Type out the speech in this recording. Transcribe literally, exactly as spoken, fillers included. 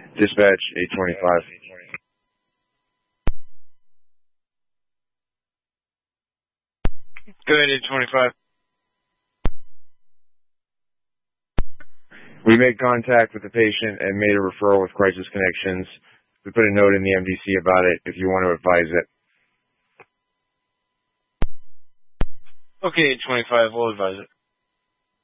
Dispatch eight twenty-five. Go ahead, eight twenty-five. We made contact with the patient and made a referral with Crisis Connections. We put a note in the M D C about it if you want to advise it. Okay, eight twenty-five, we'll advise it.